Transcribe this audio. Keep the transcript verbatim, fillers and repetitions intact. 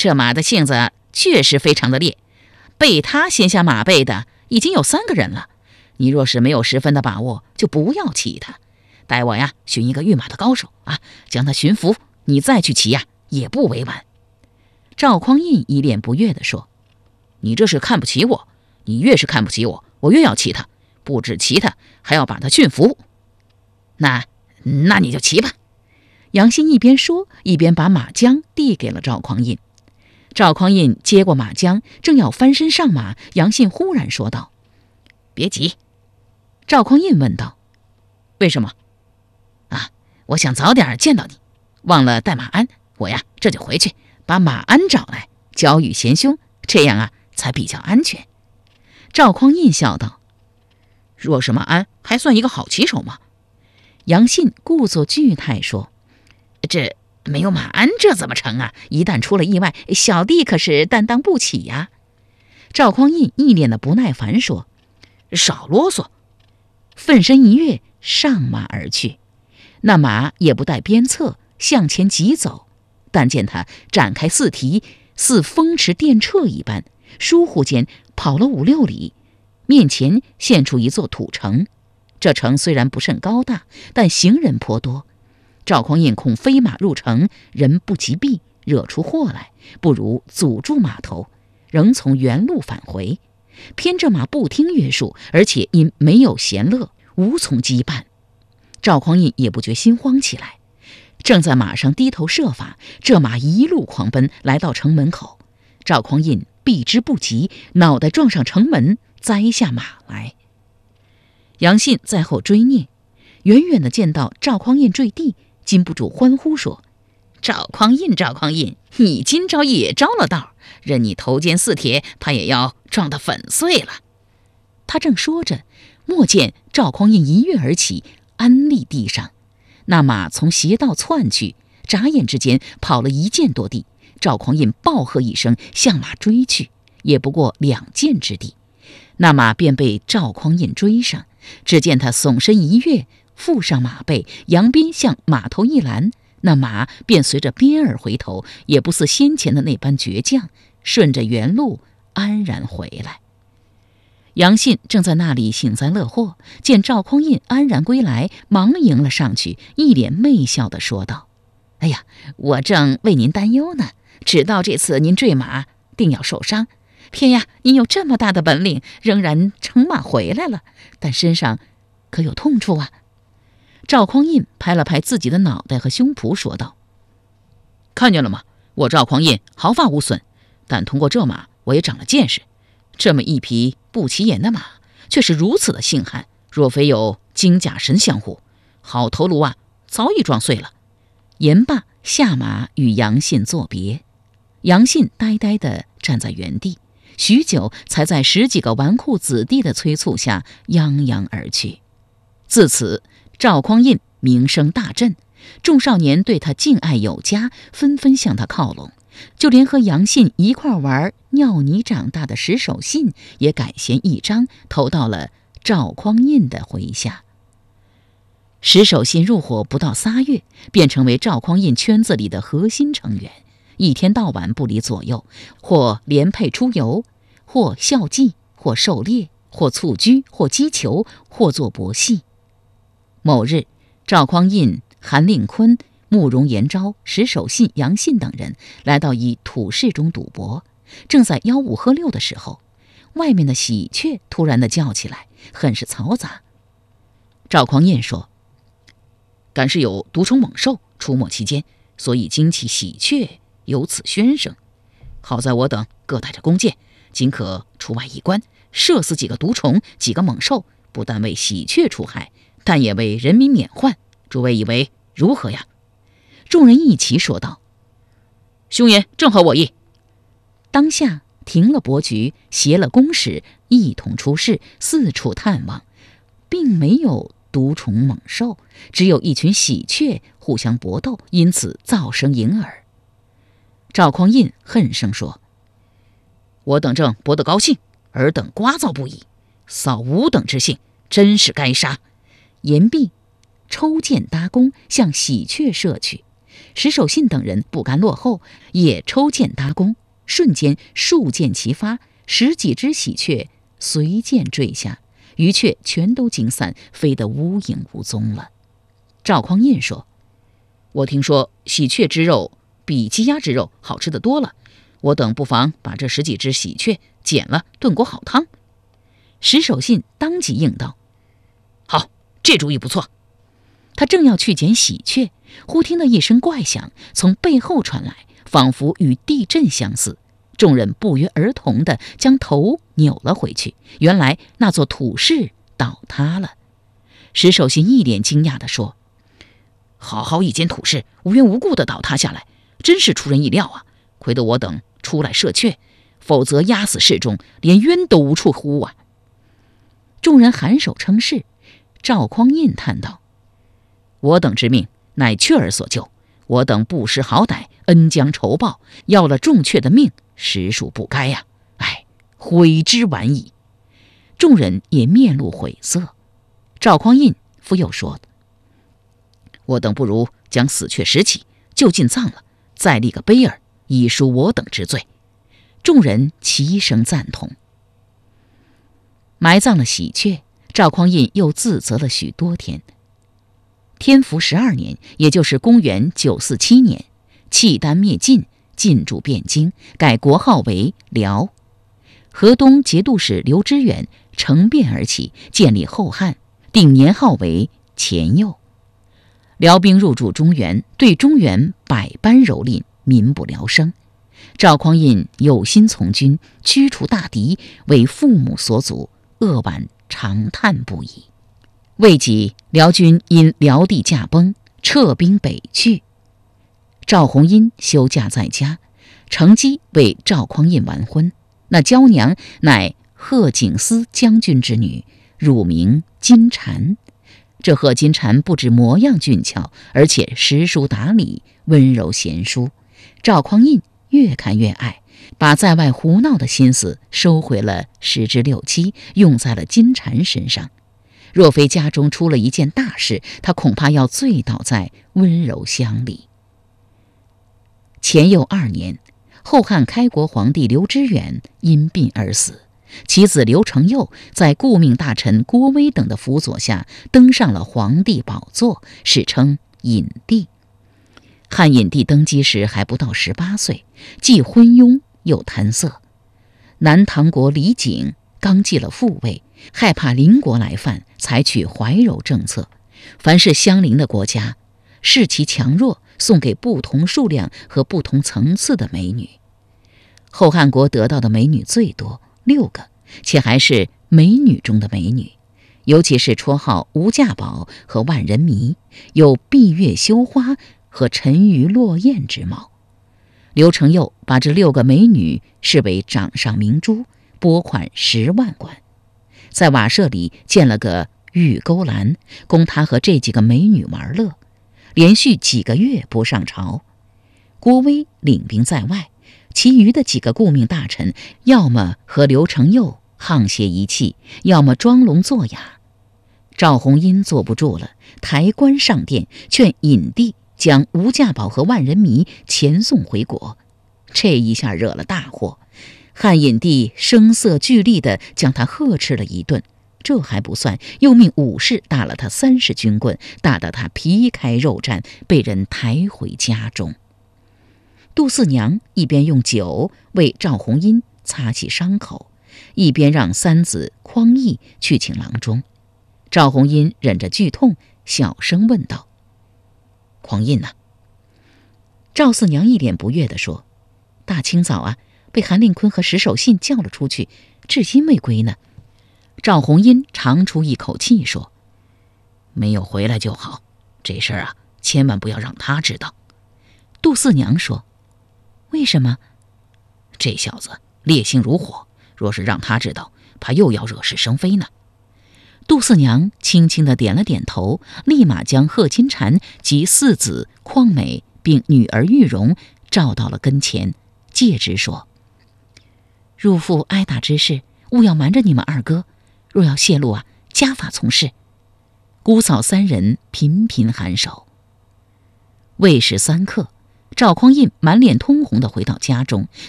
这马的性子确实非常的烈，被他掀下马背的已经有三个人了。你若是没有十分的把握，就不要骑他。待我呀寻一个御马的高手啊，将他驯服，你再去骑呀，也不为晚。赵匡胤一脸不悦地说：你这是看不起我，你越是看不起我，我越要骑他，不止骑他，还要把他驯服。那那你就骑吧。杨信一边说，一边把马缰递给了赵匡胤。赵匡胤接过马缰，正要翻身上马，杨信忽然说道：别急。赵匡胤问道：为什么？啊，我想早点见到你，忘了带马鞍，我呀这就回去把马鞍找来，交与贤兄，这样啊才比较安全。赵匡胤笑道：若是马鞍，还算一个好骑手吗？杨信故作惧态说：这没有马鞍，这怎么成啊？一旦出了意外，小弟可是担当不起呀。赵匡胤一脸的不耐烦说：少啰嗦。奋身一跃，上马而去。那马也不带鞭策，向前疾走，但见他展开四蹄，似风驰电掣一般，疏忽间跑了五六里，面前现出一座土城。这城虽然不甚高大，但行人颇多。赵匡胤恐飞马入城，人不及避，惹出祸来，不如阻住马头，仍从原路返回。偏这马不听约束，而且因没有闲乐，无从羁绊。赵匡胤也不觉心慌起来，正在马上低头设法，这马一路狂奔，来到城门口。赵匡胤避之不及，脑袋撞上城门，栽下马来。杨信在后追蹑，远远地见到赵匡胤坠地，禁不住欢呼说：赵匡胤，赵匡胤，你今朝也着了道，任你头尖似铁，他也要撞得粉碎了。他正说着，蓦见赵匡胤一跃而起，鞍立地上，那马从斜道窜去，眨眼之间跑了一箭多地。赵匡胤暴喝一声，向马追去，也不过两箭之地，那马便被赵匡胤追上。只见他耸身一跃，附上马背，扬鞭向马头一拦，那马便随着鞭儿回头，也不似先前的那般倔强，顺着原路安然回来。杨信正在那里幸灾乐祸，见赵匡胤安然归来，忙迎了上去，一脸媚笑地说道：哎呀，我正为您担忧呢，知道这次您坠马定要受伤，偏呀您有这么大的本领，仍然乘马回来了，但身上可有痛处啊？赵匡胤拍了拍自己的脑袋和胸脯说道：看见了吗？我赵匡胤毫发无损，但通过这马我也长了见识，这么一匹不起眼的马却是如此的性悍，若非有金甲神相护，好头颅啊早已撞碎了。言罢下马与杨信作别。杨信呆呆地站在原地，许久才在十几个纨绔子弟的催促下泱泱而去。自此赵匡胤名声大振，众少年对他敬爱有加，纷纷向他靠拢，就连和杨信一块玩尿泥长大的石守信也改弦易张，投到了赵匡胤的麾下。石守信入伙不到仨月，便成为赵匡胤圈子里的核心成员，一天到晚不离左右，或连配出游，或校骑，或狩猎，或蹴鞠，或击球，或做博戏。某日，赵匡胤、韩令坤、慕容延昭、石守信、杨信等人来到一土市中赌博，正在吆五喝六的时候，外面的喜鹊突然地叫起来，很是嘈杂。赵匡胤说：敢是有毒虫猛兽出没其间，所以惊起喜鹊，有此喧声。好在我等各带着弓箭，仅可出外一关，射死几个毒虫，几个猛兽，不但为喜鹊除害，但也为人民免患。诸位以为如何呀？众人一齐说道：兄言正合我意。当下停了博局，携了弓矢，一同出市，四处探望，并没有毒虫猛兽，只有一群喜鹊互相搏斗，因此噪声盈耳。赵匡胤恨声说：我等正搏得高兴，尔等聒噪不已，扫吾等之兴，真是该杀。言毕，抽剑搭弓向喜鹊射去。 石守信等人不甘落后，也抽剑搭弓，瞬间数箭齐发，十几只喜鹊随箭坠下，鱼雀全都惊散，飞得无影无踪了。赵匡胤说：“我听说喜鹊之肉比鸡鸭之肉好吃得多了，我等不妨把这十几只喜鹊捡了炖锅好汤。”石守信当即应道：“好，这主意不错。”他正要去捡喜鹊，忽听得一声怪响从背后传来，仿佛与地震相似。众人不约而同地将头扭了回去，原来那座土室倒塌了。石守信一脸惊讶地说：“好好一间土室，无缘无故地倒塌下来，真是出人意料啊！亏得我等出来射雀，否则压死室中，连冤都无处呼啊！”众人颔首称是。赵匡胤叹道：“我等之命乃雀儿所救，我等不识好歹，恩将仇报，要了众雀的命，实属不该呀！哎，悔之晚矣。”众人也面露悔色。赵匡胤复又说：“我等不如将死雀拾起，就近葬了，再立个碑儿，以赎我等之罪。”众人齐声赞同。埋葬了喜鹊，赵匡胤又自责了许多天。天福十二年，也就是公元九四七年，契丹灭晋，晋主汴京，改国号为辽。河东节度使刘知远乘变而起，建立后汉，定年号为乾佑。辽兵入驻中原，对中原百般蹂躏，民不聊生。赵匡胤有心从军，驱除大敌，为父母所阻，扼腕长叹不已。未几，辽军因辽地驾崩，撤兵北去。赵弘殷休假在家，乘机为赵匡胤完婚。那娇娘乃贺景思将军之女，乳名金蝉。这贺金蝉不止模样俊俏，而且识书达理，温柔贤淑。赵匡胤越看越爱，把在外胡闹的心思收回了十之六七，用在了金蝉身上。若非家中出了一件大事，他恐怕要醉倒在温柔乡里。乾佑二年，后汉开国皇帝刘知远因病而死，其子刘承佑在顾命大臣郭威等的辅佐下登上了皇帝宝座，史称隐帝。汉隐帝登基时还不到十八岁，既昏庸又贪色。南唐国李璟刚继了父位，害怕邻国来犯，采取怀柔政策，凡是相邻的国家，视其强弱，送给不同数量和不同层次的美女。后汉国得到的美女最多，六个，且还是美女中的美女，尤其是绰号无价宝和万人迷，有闭月羞花和沉鱼落雁之貌。刘承佑把这六个美女视为掌上明珠，拨款十万贯，在瓦舍里建了个玉钩栏，供他和这几个美女玩乐。连续几个月不上朝。郭威领兵在外，其余的几个顾命大臣要么和刘承佑沆瀣一气，要么装聋作哑。赵弘殷坐不住了，抬棺上殿，劝隐帝将吴价宝和万人迷遣送回国。这一下惹了大祸，汉隐帝声色俱厉地将他呵斥了一顿。这还不算，又命武士打了他三十军棍，打得他皮开肉绽，被人抬回家中。杜四娘一边用酒为赵弘殷擦洗伤口，一边让三子匡义去请郎中。赵弘殷忍着剧痛，小声问道：“匡胤呢？”赵四娘一脸不悦地说：“大清早啊，被韩令坤和石守信叫了出去，至今未归呢。”赵弘殷长出一口气说：“没有回来就好，这事儿啊，千万不要让他知道。”杜四娘说：“为什么？”这小子烈性如火，若是让他知道，怕又要惹是生非呢。杜四娘轻轻地点了点头，立马将贺金蝉及四子匡美并女儿玉容召到了跟前，戒之说：“入父挨打之事，勿要瞒着你们二哥，若要泄露啊，家法从事。”姑嫂三人频频颔首。 未时三刻，赵匡胤满脸通红地回到家中，